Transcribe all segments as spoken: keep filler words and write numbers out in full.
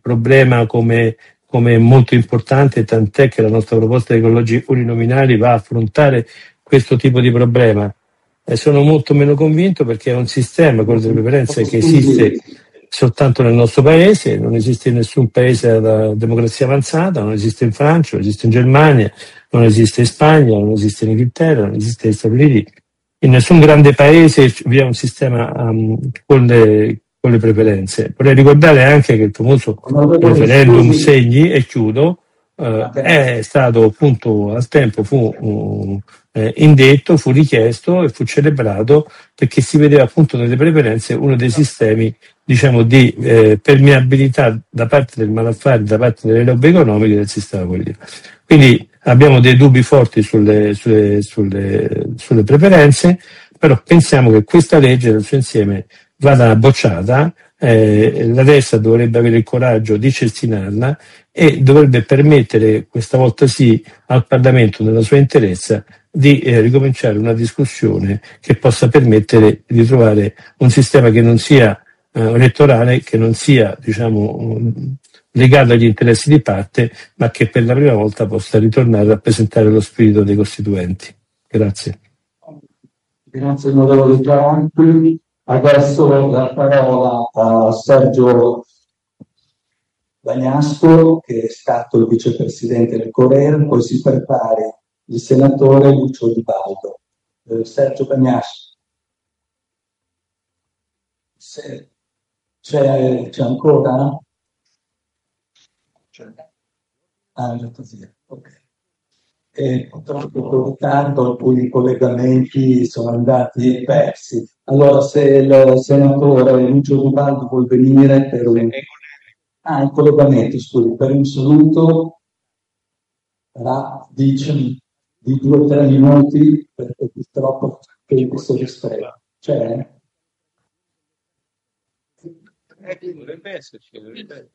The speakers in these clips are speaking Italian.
problema come, come molto importante, tant'è che la nostra proposta di collegi uninominali va a affrontare questo tipo di problema. Eh, sono molto meno convinto perché è un sistema, quello delle preferenze, che esiste soltanto nel nostro paese, non esiste in nessun paese a democrazia avanzata, non esiste in Francia, non esiste in Germania, non esiste in Spagna, non esiste in Inghilterra, non esiste negli Stati Uniti. In nessun grande paese vi è un sistema um, con, le, con le preferenze. Vorrei ricordare anche che il famoso referendum segni, e chiudo, uh, è stato appunto al tempo fu uh, eh, indetto, fu richiesto e fu celebrato perché si vedeva appunto nelle preferenze uno dei sistemi, diciamo, di eh, permeabilità da parte del malaffare, da parte delle lobby economiche del sistema politico. Quindi abbiamo dei dubbi forti sulle, sulle, sulle, sulle preferenze, però pensiamo che questa legge nel suo insieme vada bocciata, eh, la destra dovrebbe avere il coraggio di cestinarla e dovrebbe permettere, questa volta sì, al Parlamento nella sua interezza di eh, ricominciare una discussione che possa permettere di trovare un sistema che non sia eh, elettorale, che non sia, diciamo, legato agli interessi di parte, ma che per la prima volta possa ritornare a rappresentare lo spirito dei costituenti. Grazie. Grazie onorevole Gianni. Adesso la parola a Sergio Bagnasco, che è stato il vicepresidente del Corriere, poi si prepari il senatore Lucio Di Baldo. Eh, Sergio Bagnasco. Se c'è, c'è ancora? C'è. Ah, già così, ok. E purtroppo con ritardo alcuni collegamenti sono andati persi. Allora, se il senatore Lucio Di Baldo vuol venire per un... Ah, il collegamento, scusi, per un saluto, ra, dice di due o tre minuti, perché purtroppo che questo ristretto. C'è? Dovrebbe esserci, dovrebbe...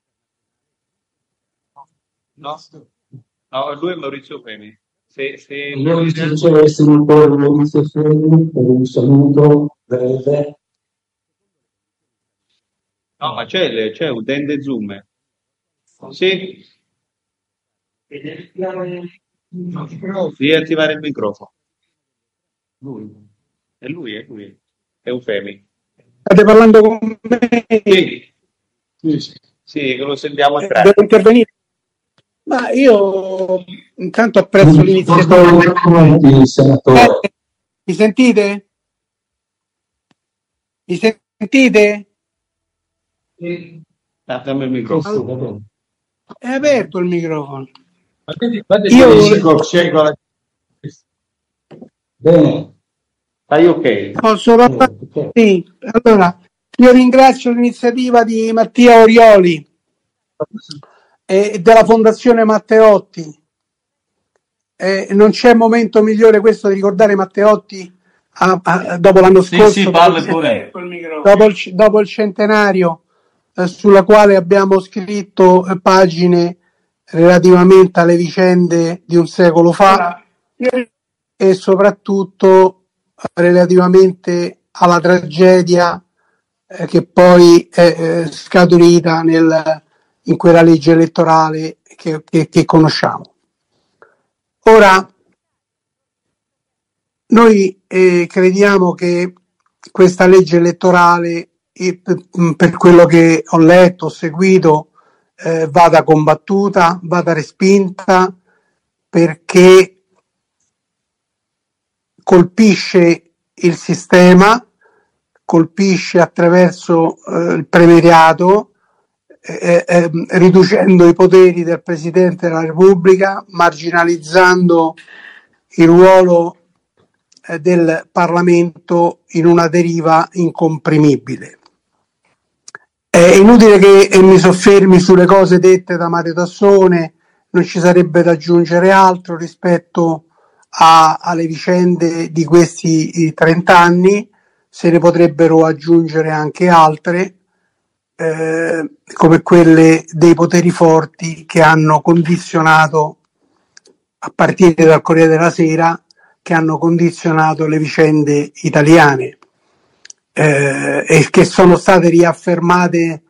No? No, lui è Maurizio Femi. Se, se... Maurizio c'è il senatore Maurizio Femi per un saluto breve. No, ma c'è, c'è un Dende Zoom. Sì. Riattivare il microfono. Lui. È lui, è lui. È un Femi. State parlando con me? Sì. Sì, sì. Sì, che lo sentiamo eh, entrare. Devo intervenire? Ma io intanto apprezzo l'iniziativa. Eh, mi sentite? Mi sentite? Sì. Dammi il microfono. Allora, è aperto il microfono. Io... Bene. Stai ok? Posso parlare? Sì. Allora, io ringrazio l'iniziativa di Mattia Orioli e della Fondazione Matteotti. Eh, non c'è momento migliore questo di ricordare Matteotti a, a, dopo l'anno scorso, sì, sì, parli pure. Dopo, il, dopo il centenario, eh, sulla quale abbiamo scritto eh, pagine relativamente alle vicende di un secolo fa e soprattutto relativamente alla tragedia eh, che poi è eh, scaturita nel, in quella legge elettorale che, che, che conosciamo. Ora, noi eh, crediamo che questa legge elettorale, eh, per quello che ho letto, ho seguito, eh, vada combattuta, vada respinta, perché colpisce il sistema, colpisce attraverso eh, il premierato, Eh, eh, riducendo i poteri del Presidente della Repubblica, marginalizzando il ruolo eh, del Parlamento in una deriva incomprimibile. È inutile che eh, mi soffermi sulle cose dette da Mario Tassone, non ci sarebbe da aggiungere altro rispetto a, alle vicende di questi trent'anni, se ne potrebbero aggiungere anche altre. Eh, come quelle dei poteri forti che hanno condizionato, a partire dal Corriere della Sera, che hanno condizionato le vicende italiane eh, e che sono state riaffermate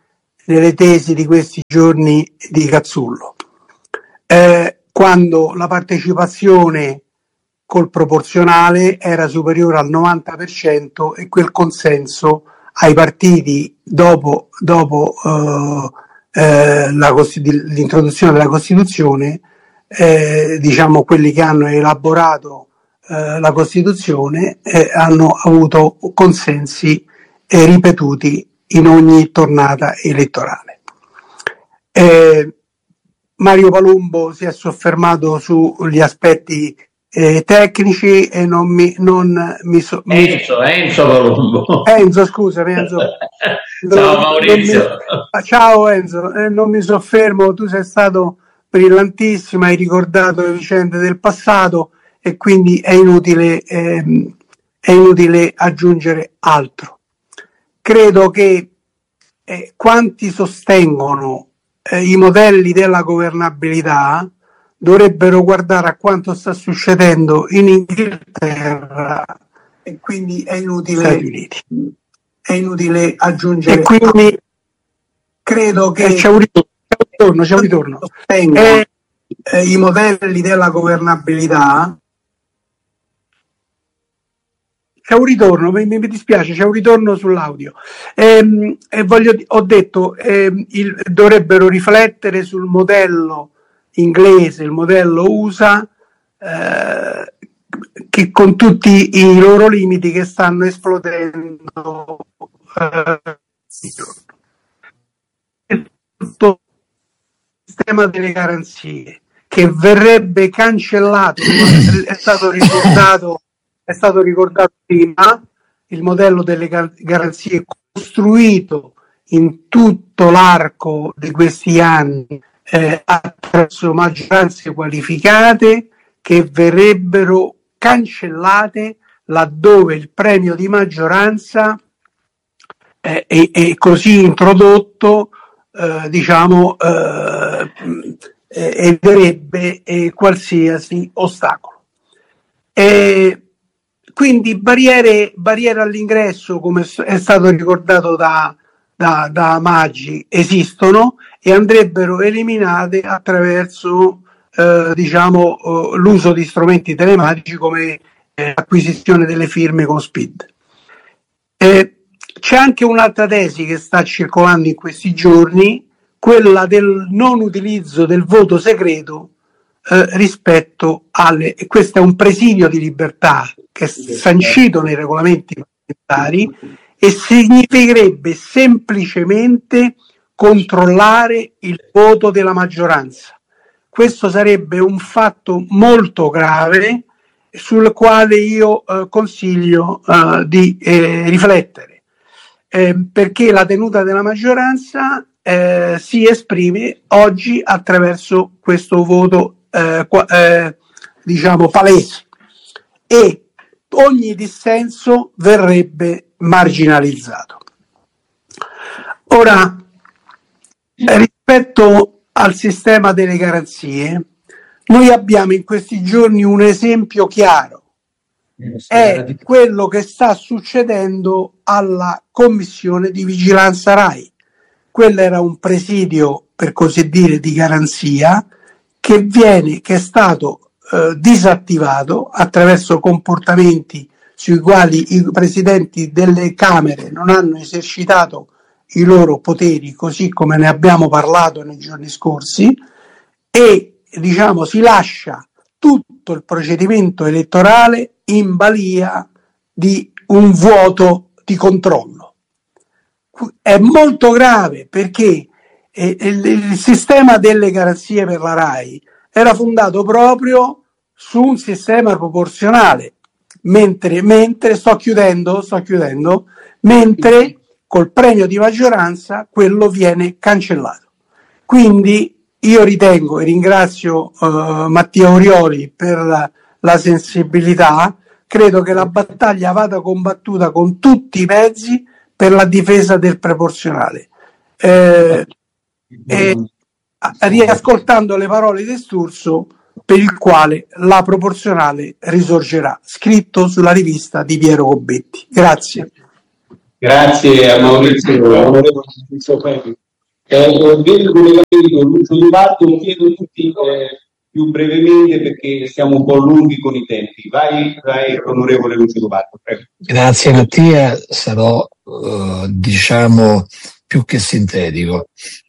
nelle tesi di questi giorni di Cazzullo, eh, quando la partecipazione col proporzionale era superiore al novanta per cento e quel consenso ai partiti dopo, dopo eh, eh, la l'introduzione della Costituzione, eh, diciamo quelli che hanno elaborato eh, la Costituzione eh, hanno avuto consensi eh, ripetuti in ogni tornata elettorale. Eh, Mario Palumbo si è soffermato sugli aspetti eh, tecnici e non mi, non mi, so, Enzo, mi... Enzo Palumbo. Enzo, scusami, Enzo. Ciao Maurizio. Mi... Ciao Enzo, eh, non mi soffermo, tu sei stato brillantissimo, hai ricordato le vicende del passato e quindi è inutile, ehm, è inutile aggiungere altro. Credo che eh, quanti sostengono eh, i modelli della governabilità dovrebbero guardare a quanto sta succedendo in Inghilterra e quindi è inutile, è inutile aggiungere. E quindi credo che eh, c'è un ritorno, c'è un ritorno. Eh, eh, i modelli della governabilità. C'è un ritorno, mi, mi dispiace, c'è un ritorno sull'audio. Eh, eh, voglio, ho detto, eh, il, dovrebbero riflettere sul modello inglese, il modello U S A, eh, che con tutti i loro limiti che stanno esplodendo. Eh, il sistema delle garanzie, che verrebbe cancellato, è stato ricordato. È stato ricordato prima, il modello delle garanzie costruito in tutto l'arco di questi anni eh, attraverso maggioranze qualificate che verrebbero cancellate laddove il premio di maggioranza eh, è, è così introdotto, eh, diciamo, eh, eviterebbe eh, qualsiasi ostacolo. E, Quindi barriere, barriere all'ingresso, come è stato ricordato da, da, da Maggi, esistono e andrebbero eliminate attraverso eh, diciamo, eh, l'uso di strumenti telematici come eh, acquisizione delle firme con SPID. Eh, c'è anche un'altra tesi che sta circolando in questi giorni, quella del non utilizzo del voto segreto Eh, rispetto alle, e questo è un presidio di libertà che è sancito nei regolamenti parlamentari e significherebbe semplicemente controllare il voto della maggioranza. Questo sarebbe un fatto molto grave sul quale io eh, consiglio eh, di eh, riflettere, eh, perché la tenuta della maggioranza eh, si esprime oggi attraverso questo voto Eh, eh, diciamo palese e ogni dissenso verrebbe marginalizzato. Ora, rispetto al sistema delle garanzie, noi abbiamo in questi giorni un esempio chiaro, è quello che sta succedendo alla Commissione di Vigilanza RAI. Quello era un presidio, per così dire, di garanzia che viene, che è stato eh, disattivato attraverso comportamenti sui quali i presidenti delle Camere non hanno esercitato i loro poteri, così come ne abbiamo parlato nei giorni scorsi, e diciamo si lascia tutto il procedimento elettorale in balia di un vuoto di controllo. È molto grave perché E il, il sistema delle garanzie per la RAI era fondato proprio su un sistema proporzionale, mentre, mentre sto chiudendo, sto chiudendo, mentre col premio di maggioranza quello viene cancellato. Quindi io ritengo e ringrazio uh, Mattia Orioli per la, la sensibilità, credo che la battaglia vada combattuta con tutti i mezzi per la difesa del proporzionale. Eh, E riascoltando le parole di Sturzo, per il quale la proporzionale risorgerà, scritto sulla rivista di Piero Gobetti. Grazie. Grazie a Maurizio. Eh, del collegamento Lucio Di Bardo, chiedo tutti eh, più brevemente perché siamo un po' lunghi con i tempi. Vai, vai onorevole Lucio Di Bardo, prego. Grazie Mattia, sarò uh, diciamo più che sintetico.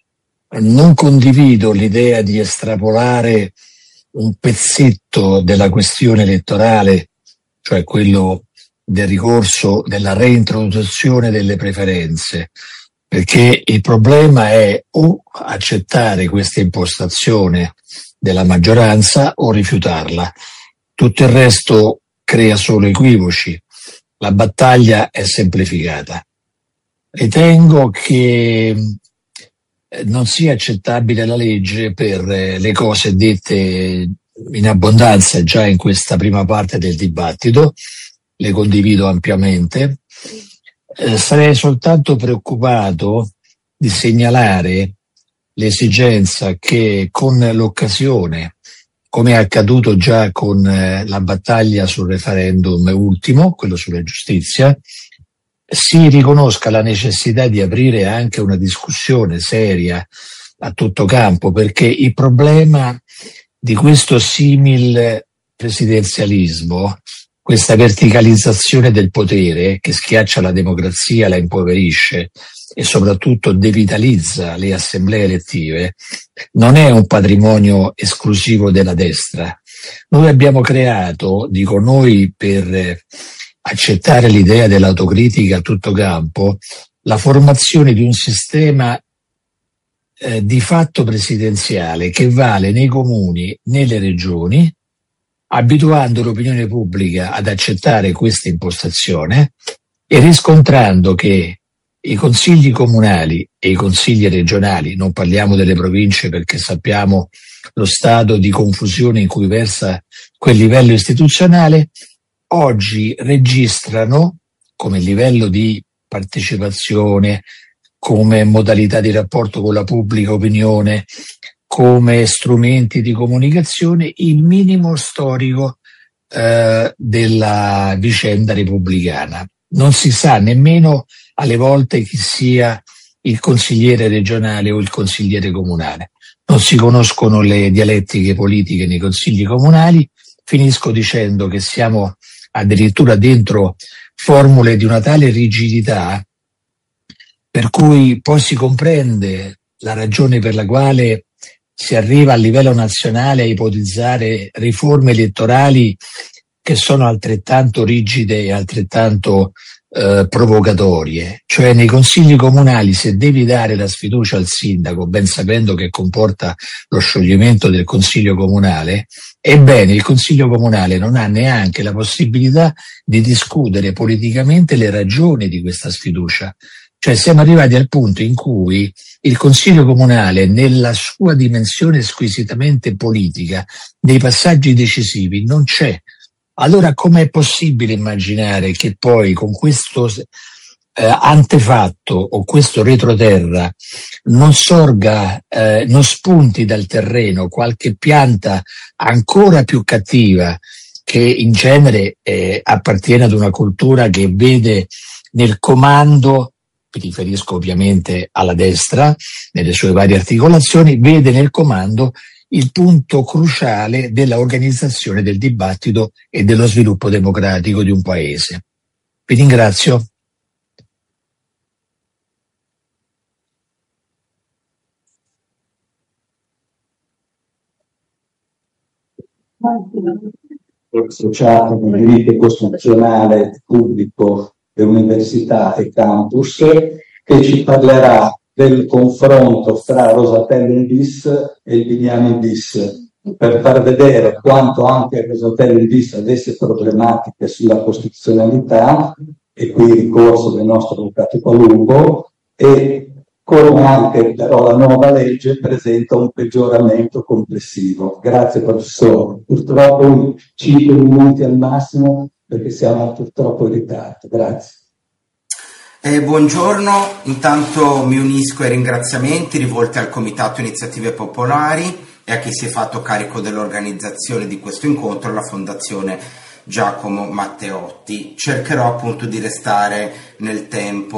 Non condivido l'idea di estrapolare un pezzetto della questione elettorale, cioè quello del ricorso, della reintroduzione delle preferenze, perché il problema è o accettare questa impostazione della maggioranza o rifiutarla. Tutto il resto crea solo equivoci. La battaglia è semplificata. Ritengo che non sia accettabile la legge per le cose dette in abbondanza già in questa prima parte del dibattito, le condivido ampiamente. Eh, sarei soltanto preoccupato di segnalare l'esigenza che con l'occasione, come è accaduto già con eh, la battaglia sul referendum ultimo, quello sulla giustizia, si riconosca la necessità di aprire anche una discussione seria a tutto campo, perché il problema di questo simil presidenzialismo, questa verticalizzazione del potere che schiaccia la democrazia, la impoverisce e soprattutto devitalizza le assemblee elettive, non è un patrimonio esclusivo della destra. Noi abbiamo creato, dico noi per accettare l'idea dell'autocritica a tutto campo, la formazione di un sistema eh, di fatto presidenziale che vale nei comuni, nelle regioni, abituando l'opinione pubblica ad accettare questa impostazione e riscontrando che i consigli comunali e i consigli regionali, non parliamo delle province perché sappiamo lo stato di confusione in cui versa quel livello istituzionale, oggi registrano come livello di partecipazione, come modalità di rapporto con la pubblica opinione, come strumenti di comunicazione, il minimo storico eh, della vicenda repubblicana. Non si sa nemmeno alle volte chi sia il consigliere regionale o il consigliere comunale. Non si conoscono le dialettiche politiche nei consigli comunali. Finisco dicendo che siamo addirittura dentro formule di una tale rigidità per cui poi si comprende la ragione per la quale si arriva a livello nazionale a ipotizzare riforme elettorali che sono altrettanto rigide e altrettanto eh, provocatorie. Cioè nei consigli comunali, se devi dare la sfiducia al sindaco, ben sapendo che comporta lo scioglimento del consiglio comunale, ebbene il consiglio comunale non ha neanche la possibilità di discutere politicamente le ragioni di questa sfiducia. Cioè siamo arrivati al punto in cui il Consiglio Comunale, nella sua dimensione squisitamente politica, nei passaggi decisivi, non c'è. Allora com'è possibile immaginare che poi con questo eh, antefatto o questo retroterra non sorga, eh, non spunti dal terreno qualche pianta ancora più cattiva che in genere eh, appartiene ad una cultura che vede nel comando, mi riferisco ovviamente alla destra, nelle sue varie articolazioni, vede nel comando il punto cruciale della organizzazione del dibattito e dello sviluppo democratico di un paese. Vi ringrazio. Associato con diritto costituzionale pubblico dell'università e campus, che ci parlerà del confronto fra Rosatellum bis e il Vignami bis, per far vedere quanto anche Rosatellum bis avesse problematiche sulla costituzionalità, e qui il ricorso del nostro avvocato Palumbo, e come anche però la nuova legge presenta un peggioramento complessivo. Grazie professore. Purtroppo cinque minuti al massimo perché siamo purtroppo in ritardo. Grazie. Eh, buongiorno, intanto mi unisco ai ringraziamenti rivolti al Comitato Iniziative Popolari e a chi si è fatto carico dell'organizzazione di questo incontro, la Fondazione Giacomo Matteotti. Cercherò appunto di restare nel tempo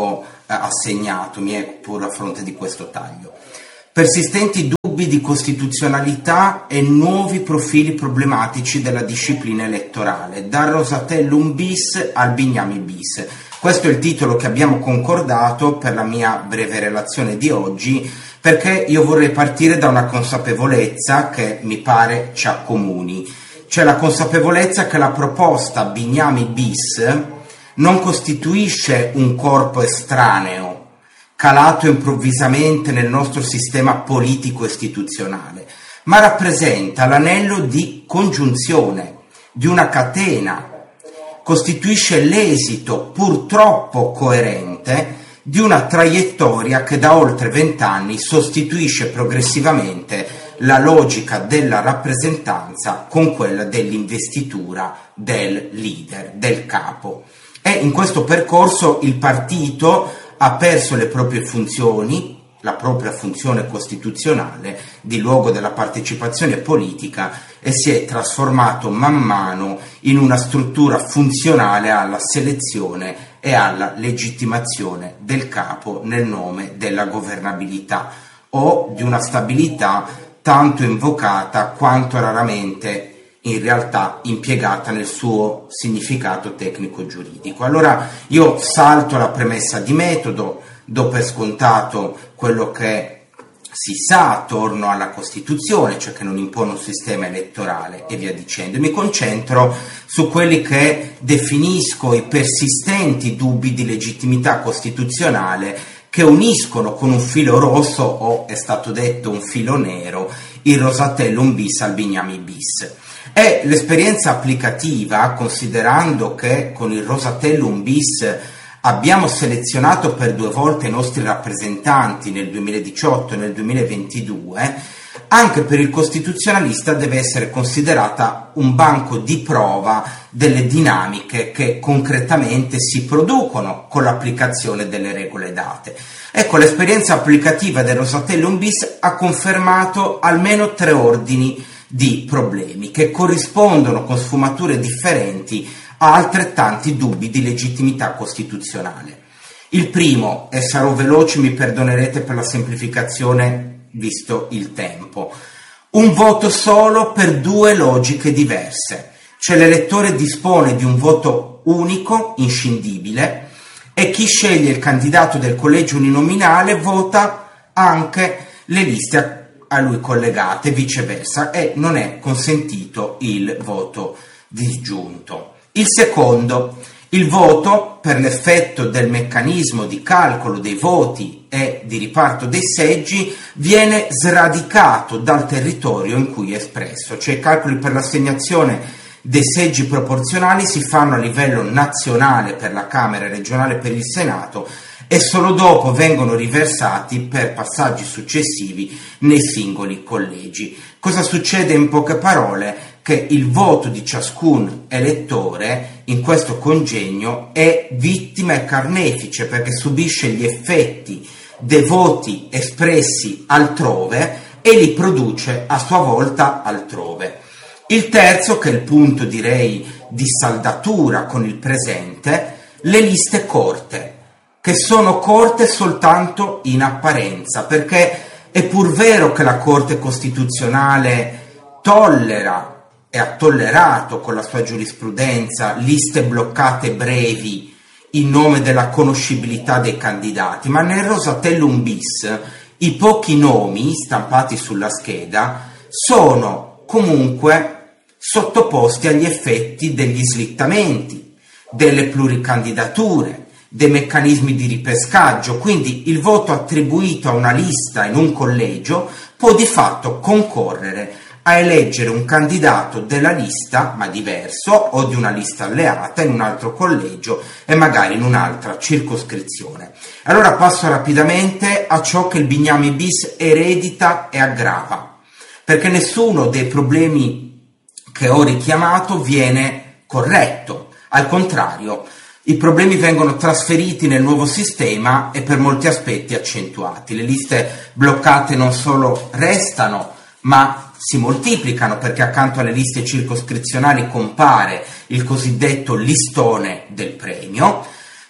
assegnatomi, eh, pur a fronte di questo taglio. Persistenti dubbi di costituzionalità e nuovi profili problematici della disciplina elettorale, dal Rosatellum bis al Bignami bis. Questo è il titolo che abbiamo concordato per la mia breve relazione di oggi, perché io vorrei partire da una consapevolezza che mi pare ci accomuni, cioè la consapevolezza che la proposta Bignami bis non costituisce un corpo estraneo calato improvvisamente nel nostro sistema politico-istituzionale, ma rappresenta l'anello di congiunzione di una catena, costituisce l'esito purtroppo coerente di una traiettoria che da oltre vent'anni sostituisce progressivamente la logica della rappresentanza con quella dell'investitura del leader, del capo. E in questo percorso il partito ha perso le proprie funzioni, la propria funzione costituzionale di luogo della partecipazione politica e si è trasformato man mano in una struttura funzionale alla selezione e alla legittimazione del capo nel nome della governabilità o di una stabilità tanto invocata quanto raramente in realtà impiegata nel suo significato tecnico-giuridico. Allora io salto la premessa di metodo, do per scontato quello che si sa attorno alla Costituzione, cioè che non impone un sistema elettorale e via dicendo. Mi concentro su quelli che definisco i persistenti dubbi di legittimità costituzionale che uniscono con un filo rosso, o è stato detto un filo nero, il Rosatellum bis al Bignami bis. E l'esperienza applicativa, considerando che con il Rosatellum bis abbiamo selezionato per due volte i nostri rappresentanti nel duemiladiciotto e nel duemilaventidue, anche per il costituzionalista deve essere considerata un banco di prova delle dinamiche che concretamente si producono con l'applicazione delle regole date. Ecco, l'esperienza applicativa del Rosatellum bis ha confermato almeno tre ordini di problemi che corrispondono con sfumature differenti a altrettanti dubbi di legittimità costituzionale. Il primo, e sarò veloce, mi perdonerete per la semplificazione visto il tempo, un voto solo per due logiche diverse, cioè l'elettore dispone di un voto unico, inscindibile, e chi sceglie il candidato del collegio uninominale vota anche le liste a lui collegate, viceversa, e non è consentito il voto disgiunto. Il secondo, il voto, per l'effetto del meccanismo di calcolo dei voti e di riparto dei seggi, viene sradicato dal territorio in cui è espresso, cioè i calcoli per l'assegnazione dei seggi proporzionali si fanno a livello nazionale per la Camera e regionale per il Senato e solo dopo vengono riversati per passaggi successivi nei singoli collegi. Cosa succede in poche parole? Che il voto di ciascun elettore in questo congegno è vittima e carnefice perché subisce gli effetti dei voti espressi altrove e li produce a sua volta altrove. Il terzo, che è il punto direi di saldatura con il presente, le liste corte, che sono corte soltanto in apparenza, perché è pur vero che la Corte Costituzionale tollera e ha tollerato con la sua giurisprudenza liste bloccate brevi in nome della conoscibilità dei candidati, ma nel Rosatellum bis i pochi nomi stampati sulla scheda sono comunque sottoposti agli effetti degli slittamenti, delle pluricandidature, dei meccanismi di ripescaggio, quindi il voto attribuito a una lista in un collegio può di fatto concorrere a eleggere un candidato della lista, ma diverso, o di una lista alleata in un altro collegio e magari in un'altra circoscrizione. Allora passo rapidamente a ciò che il Bignami bis eredita e aggrava, perché nessuno dei problemi che ho richiamato viene corretto, al contrario, i problemi vengono trasferiti nel nuovo sistema e per molti aspetti accentuati. Le liste bloccate non solo restano, ma si moltiplicano perché accanto alle liste circoscrizionali compare il cosiddetto listone del premio.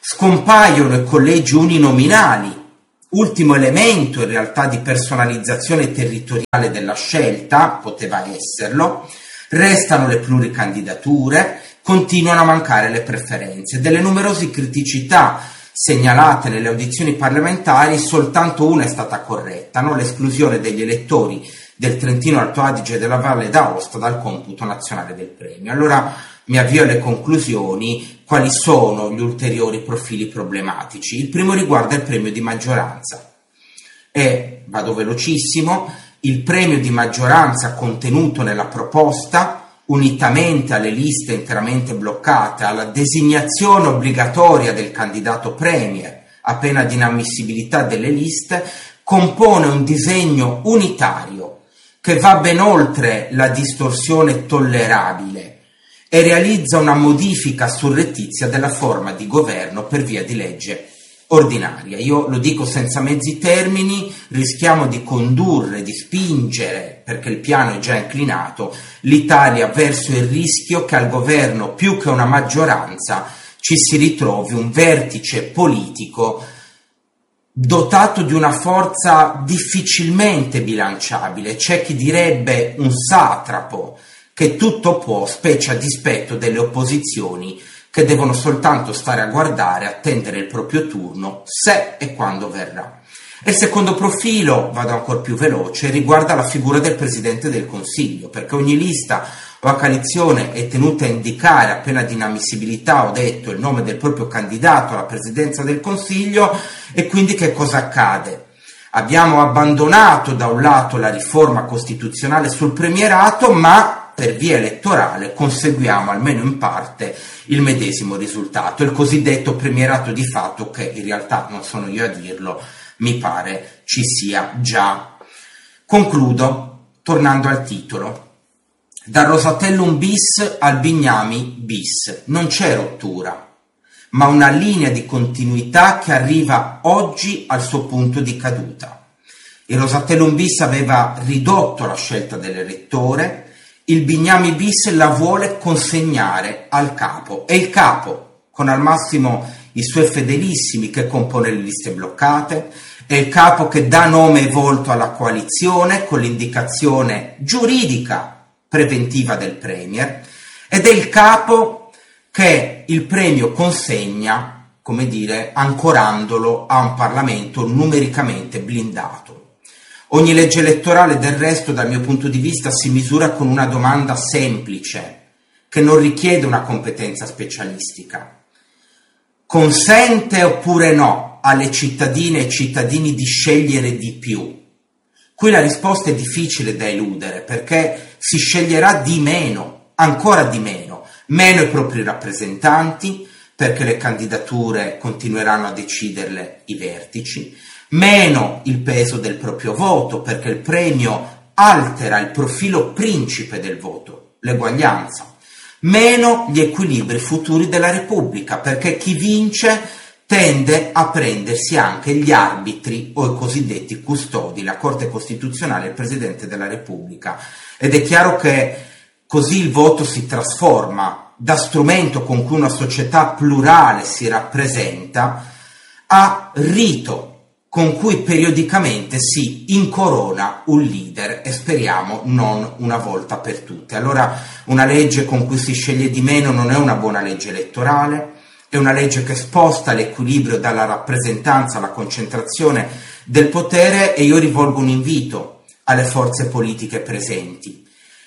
Scompaiono i collegi uninominali, ultimo elemento in realtà di personalizzazione territoriale della scelta, poteva esserlo, restano le pluricandidature, continuano a mancare le preferenze. Delle numerose criticità segnalate nelle audizioni parlamentari, soltanto una è stata corretta, no? L'esclusione degli elettori del Trentino Alto Adige e della Valle d'Aosta dal computo nazionale del premio. Allora mi avvio alle conclusioni. Quali sono gli ulteriori profili problematici? Il primo riguarda il premio di maggioranza e, vado velocissimo, il premio di maggioranza contenuto nella proposta, unitamente alle liste interamente bloccate, alla designazione obbligatoria del candidato premier a pena di inammissibilità delle liste, compone un disegno unitario che va ben oltre la distorsione tollerabile e realizza una modifica surrettizia della forma di governo per via di legge ordinaria. Io lo dico senza mezzi termini, rischiamo di condurre, di spingere, perché il piano è già inclinato, l'Italia verso il rischio che al governo, più che una maggioranza, ci si ritrovi un vertice politico dotato di una forza difficilmente bilanciabile. C'è chi direbbe un satrapo che tutto può, specie a dispetto delle opposizioni che devono soltanto stare a guardare, attendere il proprio turno, se e quando verrà. E il secondo profilo, vado ancora più veloce, riguarda la figura del Presidente del Consiglio, perché ogni lista o coalizione è tenuta a indicare a pena di inammissibilità, ho detto, il nome del proprio candidato alla Presidenza del Consiglio, e quindi che cosa accade? Abbiamo abbandonato da un lato la riforma costituzionale sul premierato, ma per via elettorale conseguiamo almeno in parte il medesimo risultato, il cosiddetto premierato di fatto, che in realtà non sono io a dirlo, mi pare ci sia già. Concludo tornando al titolo. Dal Rosatellum bis al Bignami bis non c'è rottura, ma una linea di continuità che arriva oggi al suo punto di caduta. Il Rosatellum bis aveva ridotto la scelta dell'elettore, il Bignami bis la vuole consegnare al capo, e il capo, con al massimo i suoi fedelissimi che compone le liste bloccate, è il capo che dà nome e volto alla coalizione con l'indicazione giuridica preventiva del premier, ed è il capo che il premio consegna, come dire, ancorandolo a un Parlamento numericamente blindato. Ogni legge elettorale, del resto, dal mio punto di vista, si misura con una domanda semplice, che non richiede una competenza specialistica. Consente oppure no alle cittadine e cittadini di scegliere di più? Qui la risposta è difficile da eludere, perché si sceglierà di meno, ancora di meno, meno i propri rappresentanti, perché le candidature continueranno a deciderle i vertici, meno il peso del proprio voto, perché il premio altera il profilo principe del voto, l'eguaglianza, meno gli equilibri futuri della Repubblica, perché chi vince tende a prendersi anche gli arbitri o i cosiddetti custodi, la Corte Costituzionale e il Presidente della Repubblica. Ed è chiaro che così il voto si trasforma da strumento con cui una società plurale si rappresenta a rito con cui periodicamente si incorona un leader, e speriamo non una volta per tutte. Allora una legge con cui si sceglie di meno non è una buona legge elettorale, è una legge che sposta l'equilibrio dalla rappresentanza alla concentrazione del potere, e io rivolgo un invito alle forze politiche presenti.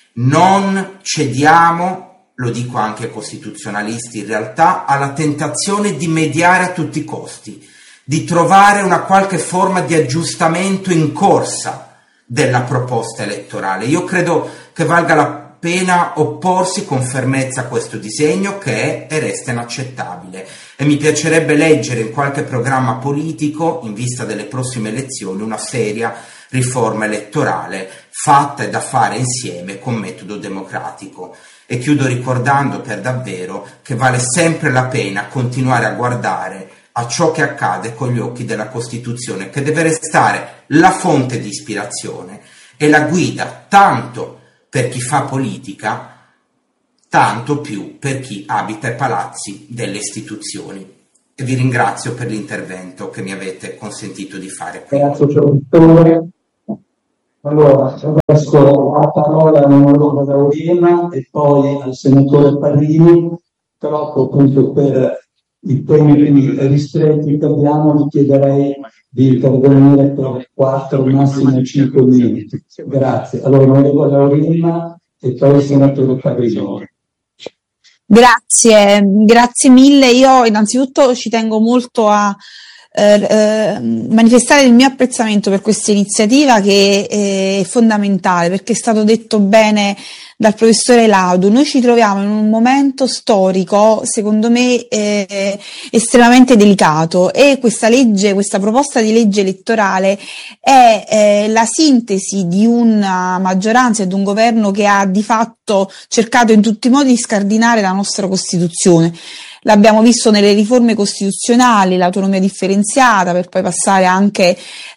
Non cediamo, lo dico anche ai costituzionalisti in realtà, alla tentazione di mediare a tutti i costi, di trovare una qualche forma di aggiustamento in corsa della proposta elettorale. Io credo che valga la pena opporsi con fermezza a questo disegno, che è e resta inaccettabile, e mi piacerebbe leggere in qualche programma politico, in vista delle prossime elezioni, una seria riforma elettorale fatta e da fare insieme con metodo democratico. E chiudo ricordando per davvero che vale sempre la pena continuare a guardare a ciò che accade con gli occhi della Costituzione, che deve restare la fonte di ispirazione e la guida tanto per chi fa politica, tanto più per chi abita i palazzi delle istituzioni. e vi ringrazio per l'intervento che mi avete consentito di fare qui. Grazie, professore. Allora, adesso la parola all'onorevole Laurina e poi al senatore Parrini, però appunto per i tempi ristretti che abbiamo vi chiederei di intervenire per quattro, massimo cinque minuti. Grazie. Allora, onorevole Laurina e poi il senatore Parrini. Grazie, grazie mille. Io innanzitutto ci tengo molto a eh, eh, manifestare il mio apprezzamento per questa iniziativa che è fondamentale, perché è stato detto bene dal professore Laudu. Noi ci troviamo in un momento storico, secondo me, eh, estremamente delicato, e questa legge, questa proposta di legge elettorale è eh, la sintesi di una maggioranza e di un governo che ha di fatto cercato in tutti i modi di scardinare la nostra Costituzione. L'abbiamo visto nelle riforme costituzionali, l'autonomia differenziata, per poi passare anche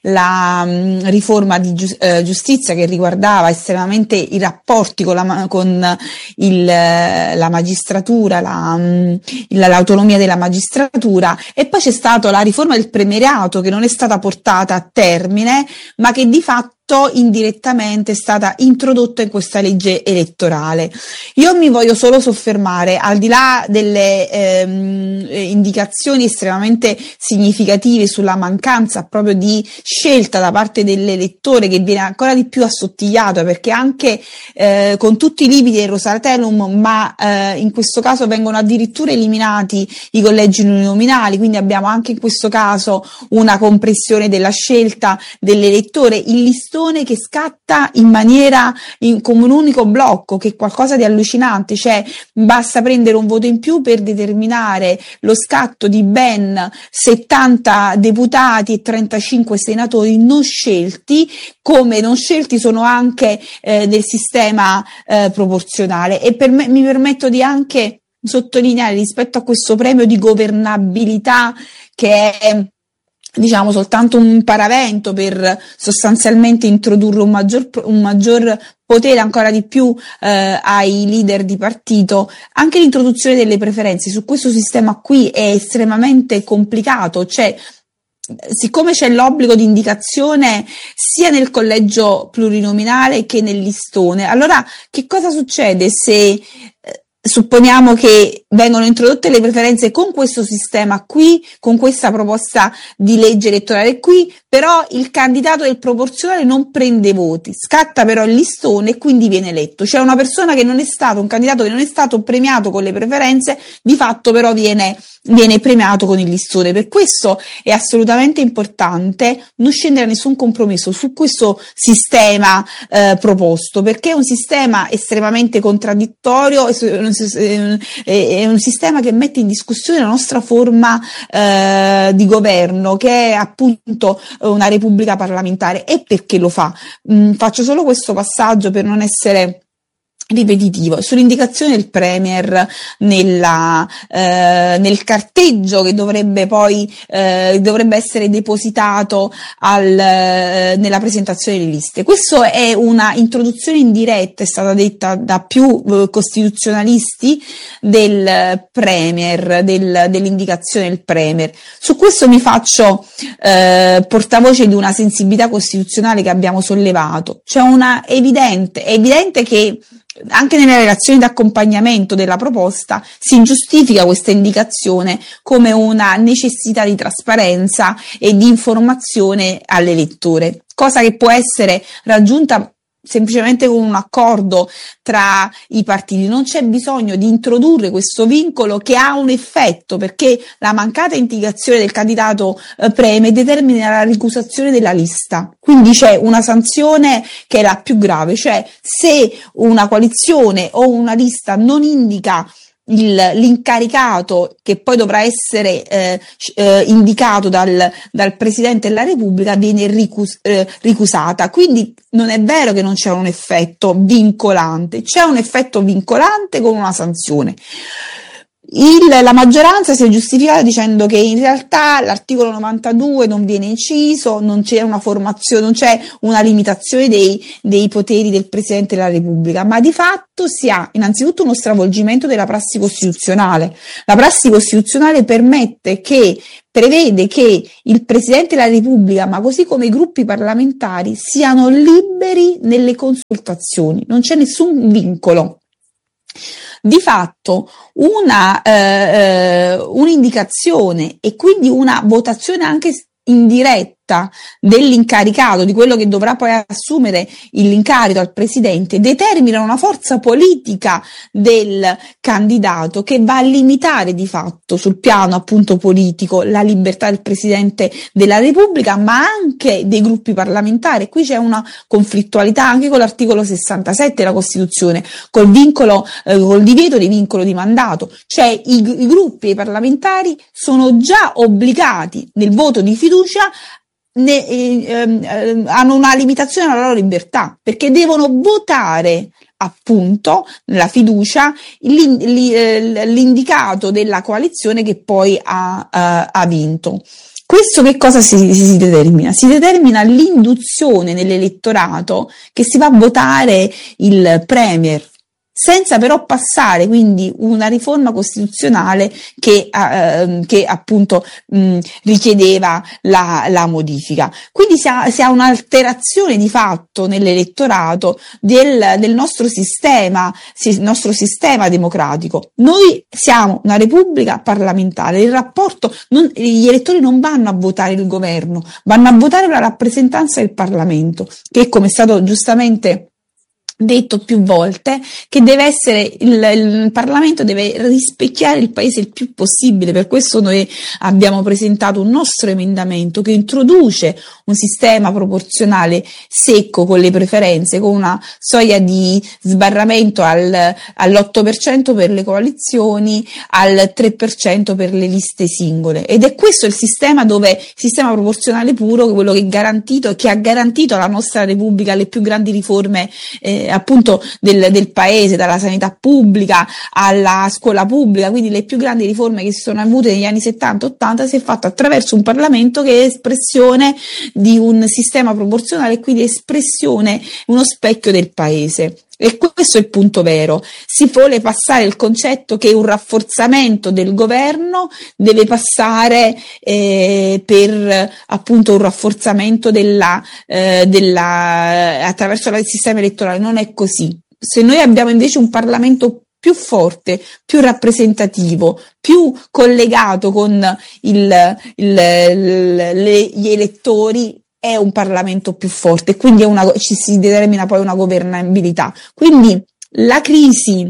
la mh, riforma di giu- eh, giustizia che riguardava estremamente i rapporti con la, con il, la magistratura, la, mh, l'autonomia della magistratura, e poi c'è stata la riforma del premierato che non è stata portata a termine, ma che di fatto indirettamente è stata introdotta in questa legge elettorale. Io mi voglio solo soffermare, al di là delle ehm, indicazioni estremamente significative sulla mancanza proprio di scelta da parte dell'elettore, che viene ancora di più assottigliata, perché anche eh, con tutti i limiti del Rosatellum, ma eh, in questo caso vengono addirittura eliminati i collegi uninominali, quindi abbiamo anche in questo caso una compressione della scelta dell'elettore, il listone che scatta in maniera in, come un unico blocco, che è qualcosa di allucinante, cioè basta prendere un voto in più per determinare lo scatto di ben settanta deputati e trentacinque senatori non scelti, come non scelti sono anche eh, del sistema eh, proporzionale. E per me, mi permetto di anche sottolineare, rispetto a questo premio di governabilità che è diciamo soltanto un paravento per sostanzialmente introdurre un maggior, un maggior potere ancora di più eh, ai leader di partito, anche l'introduzione delle preferenze su questo sistema qui è estremamente complicato, cioè siccome c'è l'obbligo di indicazione sia nel collegio plurinominale che nel listone, allora che cosa succede se eh, supponiamo che vengono introdotte le preferenze con questo sistema qui, con questa proposta di legge elettorale qui, però il candidato del proporzionale non prende voti, scatta però il listone e quindi viene eletto. Cioè una persona che non è stato, un candidato che non è stato premiato con le preferenze, di fatto però viene, viene premiato con il listone. Per questo è assolutamente importante non scendere a nessun compromesso su questo sistema eh, proposto, perché è un sistema estremamente contraddittorio, è un sistema che mette in discussione la nostra forma eh, di governo, che è appunto una repubblica parlamentare. E perché lo fa? Mm, faccio solo questo passaggio per non essere ripetitivo. Sull'indicazione del Premier nella, eh, nel carteggio che dovrebbe poi eh, dovrebbe essere depositato al, eh, nella presentazione delle liste. Questo è una introduzione indiretta, è stata detta da più eh, costituzionalisti, del Premier, del, dell'indicazione del Premier. Su questo mi faccio eh, portavoce di una sensibilità costituzionale che abbiamo sollevato. C'è una evidente, è evidente che anche nelle relazioni di accompagnamento della proposta si giustifica questa indicazione come una necessità di trasparenza e di informazione all'elettore, cosa che può essere raggiunta semplicemente con un accordo tra i partiti. Non c'è bisogno di introdurre questo vincolo che ha un effetto, perché la mancata indicazione del candidato eh, Premier determina la ricusazione della lista. Quindi c'è una sanzione che è la più grave, cioè se una coalizione o una lista non indica Il, l'incaricato che poi dovrà essere eh, eh, indicato dal, dal Presidente della Repubblica, viene ricus, eh, ricusata. Quindi non è vero che non c'è un effetto vincolante, c'è un effetto vincolante con una sanzione. Il, la maggioranza si è giustificata dicendo che in realtà l'articolo novantadue non viene inciso, non c'è una formazione, non c'è una limitazione dei, dei poteri del Presidente della Repubblica, ma di fatto si ha innanzitutto uno stravolgimento della prassi costituzionale. La prassi costituzionale permette che prevede che il Presidente della Repubblica, ma così come i gruppi parlamentari, siano liberi nelle consultazioni, non c'è nessun vincolo. Di fatto una eh, un'indicazione e quindi una votazione anche indiretta dell'incaricato, di quello che dovrà poi assumere l'incarico al Presidente, determina una forza politica del candidato che va a limitare di fatto sul piano appunto politico la libertà del Presidente della Repubblica, ma anche dei gruppi parlamentari. Qui c'è una conflittualità anche con l'articolo sessantasette della Costituzione, col vincolo, eh, col divieto di vincolo di mandato, cioè i, i gruppi e i parlamentari sono già obbligati nel voto di fiducia Ne, eh, eh, hanno una limitazione alla loro libertà, perché devono votare appunto nella fiducia l'indicato della coalizione che poi ha, ha, ha vinto. Questo che cosa si, si determina? Si determina l'induzione nell'elettorato che si va a votare il premier, senza però passare quindi una riforma costituzionale che, eh, che appunto mh, richiedeva la, la modifica. Quindi si ha, si ha un'alterazione di fatto nell'elettorato del, del nostro sistema, il nostro sistema democratico. Noi siamo una repubblica parlamentare, il rapporto, non, gli elettori non vanno a votare il governo, vanno a votare la rappresentanza del Parlamento, che come è stato giustamente detto più volte, che deve essere il, il Parlamento deve rispecchiare il Paese il più possibile. Per questo noi abbiamo presentato un nostro emendamento che introduce un sistema proporzionale secco con le preferenze, con una soglia di sbarramento al, all'otto per cento per le coalizioni, al tre per cento per le liste singole, ed è questo il sistema dove il sistema proporzionale puro, quello che, garantito, che ha garantito alla nostra Repubblica le più grandi riforme eh, appunto del, del paese, dalla sanità pubblica alla scuola pubblica, quindi le più grandi riforme che si sono avute negli anni settanta ottanta si è fatto attraverso un Parlamento che è espressione di un sistema proporzionale e quindi espressione, uno specchio del paese. E questo è il punto vero. Si vuole passare il concetto che un rafforzamento del governo deve passare eh, per appunto un rafforzamento della, eh, della attraverso il sistema elettorale. Non è così. Se noi abbiamo invece un Parlamento più forte, più rappresentativo, più collegato con il, il, il, le, gli elettori, è un Parlamento più forte, quindi è una, ci si determina poi una governabilità. Quindi la crisi,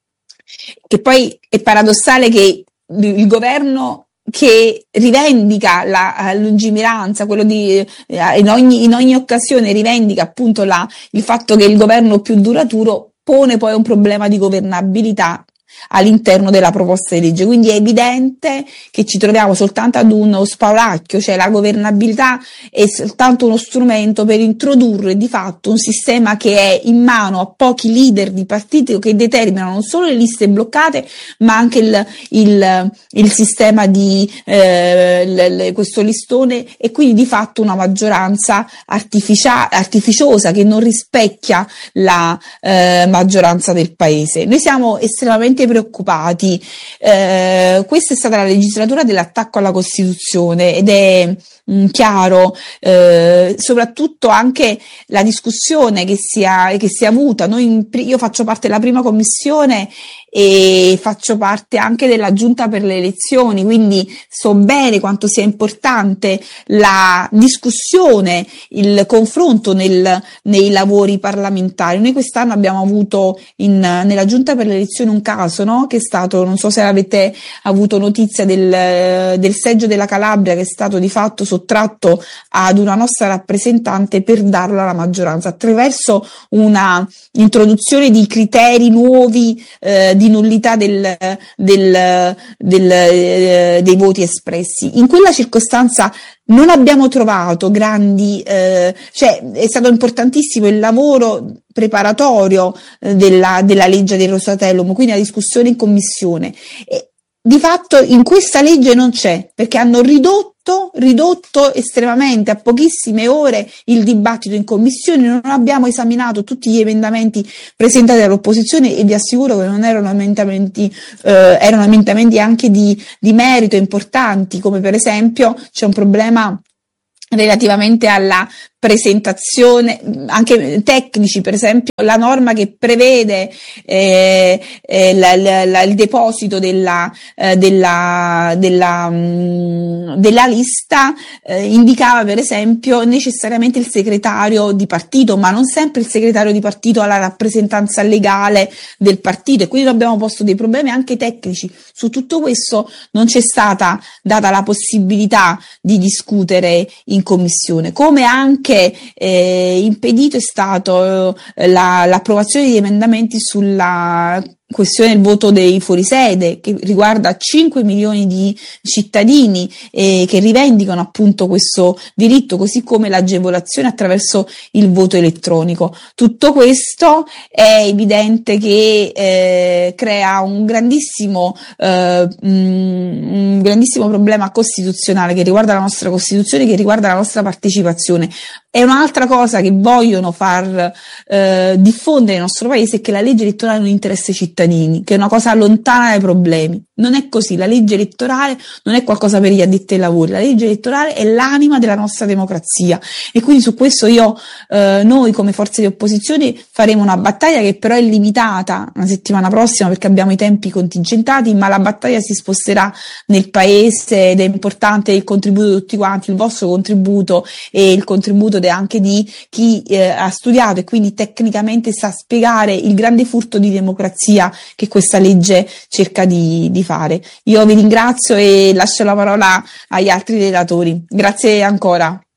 che poi è paradossale che il governo che rivendica la lungimiranza, quello di in ogni, in ogni occasione rivendica appunto la, il fatto che il governo più duraturo pone poi un problema di governabilità all'interno della proposta di legge. Quindi è evidente che ci troviamo soltanto ad uno spauracchio, cioè la governabilità è soltanto uno strumento per introdurre di fatto un sistema che è in mano a pochi leader di partito che determinano non solo le liste bloccate ma anche il, il, il sistema di eh, l, l, questo listone, e quindi di fatto una maggioranza artificia- artificiosa che non rispecchia la eh, maggioranza del paese. Noi siamo estremamente preoccupati. Eh, questa è stata la legislatura dell'attacco alla Costituzione ed è mh, chiaro eh, soprattutto anche la discussione che si è che si è avuta. Noi in, io faccio parte della prima commissione e faccio parte anche della giunta per le elezioni, quindi so bene quanto sia importante la discussione, il confronto nel, nei lavori parlamentari. Noi quest'anno abbiamo avuto in, nella giunta per le elezioni un caso, no? Che è stato, non so se avete avuto notizia del, del seggio della Calabria, che è stato di fatto sottratto ad una nostra rappresentante per darlo alla maggioranza attraverso una introduzione di criteri nuovi eh, di nullità del, del, del, eh, dei voti espressi. In quella circostanza non abbiamo trovato grandi, eh, cioè è stato importantissimo il lavoro preparatorio eh, della, della legge del Rosatellum, quindi la discussione in commissione. E, di fatto in questa legge non c'è, perché hanno ridotto, ridotto estremamente a pochissime ore il dibattito in commissione. Non abbiamo esaminato tutti gli emendamenti presentati dall'opposizione e vi assicuro che non erano emendamenti, eh, erano emendamenti anche di, di merito importanti, come per esempio c'è un problema relativamente alla presentazione, anche tecnici, per esempio la norma che prevede eh, eh, la, la, la, il deposito della, eh, della, della, mh, della lista eh, indicava per esempio necessariamente il segretario di partito, ma non sempre il segretario di partito ha la rappresentanza legale del partito, e quindi abbiamo posto dei problemi anche tecnici. Su tutto questo non c'è stata data la possibilità di discutere in commissione, come anche che eh, impedito è stato eh, la, l'approvazione di emendamenti sulla questione del voto dei fuorisede, che riguarda cinque milioni di cittadini eh, che rivendicano appunto questo diritto, così come l'agevolazione attraverso il voto elettronico. Tutto questo è evidente che eh, crea un grandissimo, eh, un grandissimo problema costituzionale che riguarda la nostra Costituzione, che riguarda la nostra partecipazione. È un'altra cosa che vogliono far eh, diffondere nel nostro paese, è che la legge elettorale non interessa ai cittadini, che è una cosa lontana dai problemi. Non è così, la legge elettorale non è qualcosa per gli addetti ai lavori, la legge elettorale è l'anima della nostra democrazia, e quindi su questo io, eh, noi come forze di opposizione faremo una battaglia che però è limitata la settimana prossima perché abbiamo i tempi contingentati, ma la battaglia si sposterà nel paese ed è importante il contributo di tutti quanti, il vostro contributo e il contributo anche di chi eh, ha studiato e quindi tecnicamente sa spiegare il grande furto di democrazia che questa legge cerca di, di fare. Io vi ringrazio e lascio la parola agli altri relatori. Grazie ancora.